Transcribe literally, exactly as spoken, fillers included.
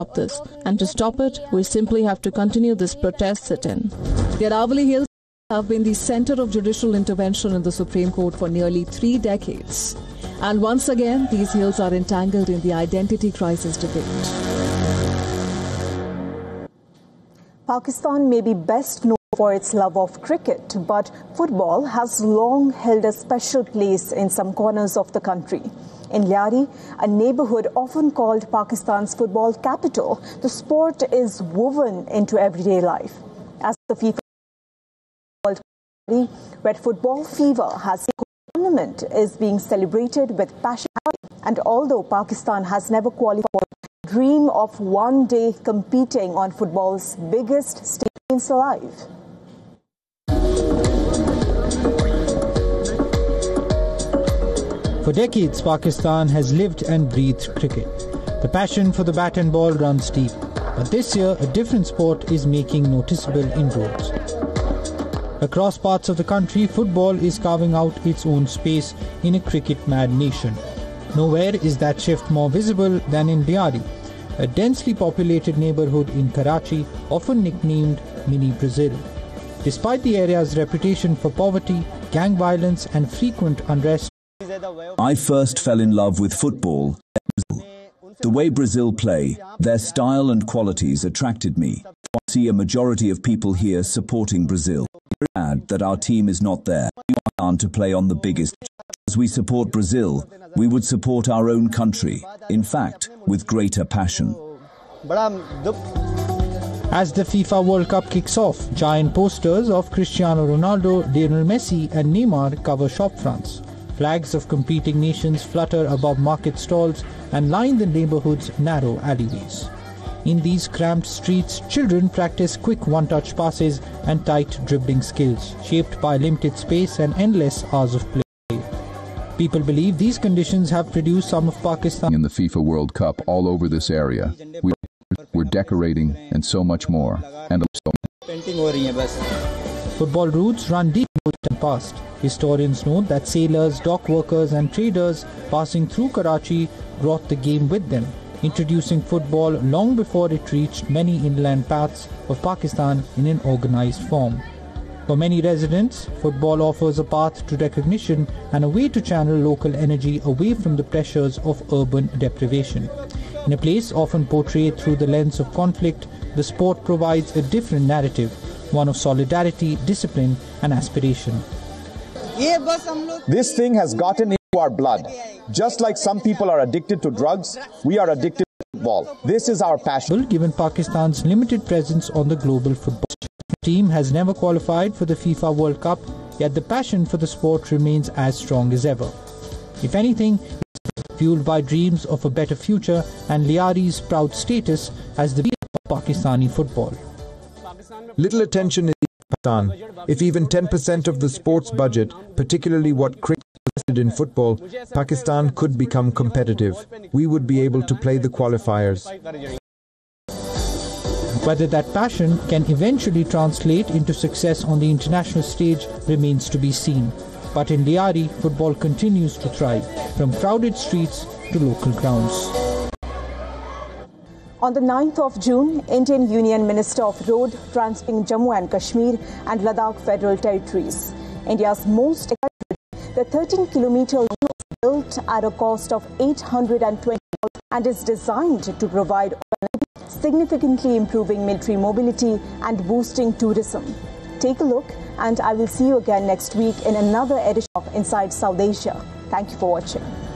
stop this. And to stop it, we simply have to continue this protest sit-in. The Aravalli Hills have been the center of judicial intervention in the Supreme Court for nearly three decades. And once again, these hills are entangled in the identity crisis debate. Pakistan may be best known for its love of cricket, but football has long held a special place in some corners of the country. In Lyari, a neighborhood often called Pakistan's football capital, the sport is woven into everyday life. As the FIFA World Cup, where football fever has a tournament is being celebrated with passion, and although Pakistan has never qualified, dream of one day competing on football's biggest stage remains alive. For decades, Pakistan has lived and breathed cricket. The passion for the bat and ball runs deep. But this year, a different sport is making noticeable inroads. Across parts of the country, football is carving out its own space in a cricket-mad nation. Nowhere is that shift more visible than in Lyari, a densely populated neighborhood in Karachi, often nicknamed Mini Brazil. Despite the area's reputation for poverty, gang violence and frequent unrest, I first fell in love with football. The way Brazil play, their style and qualities attracted me. I see a majority of people here supporting Brazil. We're sad that our team is not there. We want to play on the biggest. As we support Brazil, we would support our own country, in fact, with greater passion. As the FIFA World Cup kicks off, giant posters of Cristiano Ronaldo, Lionel Messi and Neymar cover shop fronts. Flags of competing nations flutter above market stalls and line the neighborhood's narrow alleyways. In these cramped streets, children practice quick one-touch passes and tight dribbling skills, shaped by limited space and endless hours of play. People believe these conditions have produced some of Pakistan in the FIFA World Cup all over this area. We, we're decorating and so much more. And football roots run deep and past. Historians note that sailors, dock workers and traders passing through Karachi brought the game with them, introducing football long before it reached many inland paths of Pakistan in an organized form. For many residents, football offers a path to recognition and a way to channel local energy away from the pressures of urban deprivation. In a place often portrayed through the lens of conflict, the sport provides a different narrative, one of solidarity, discipline and aspiration. This thing has gotten into our blood. Just like some people are addicted to drugs, we are addicted to football. This is our passion. Given Pakistan's limited presence on the global football team has never qualified for the FIFA World Cup, yet the passion for the sport remains as strong as ever. If anything, it's fueled by dreams of a better future and Lyari's proud status as the beacon of Pakistani football. Little attention is Pakistan. If even ten percent of the sports budget, particularly what cricket is invested in football, Pakistan could become competitive. We would be able to play the qualifiers. Whether that passion can eventually translate into success on the international stage remains to be seen. But in Lyari, football continues to thrive, from crowded streets to local grounds. On the ninth of June, Indian Union Minister of Road, Transport, Jammu and Kashmir and Ladakh Federal Territories. India's most exciting, the thirteen kilometer line was built at a cost of eight hundred twenty crores and is designed to provide significantly improving military mobility and boosting tourism. Take a look, and I will see you again next week in another edition of Inside South Asia. Thank you for watching.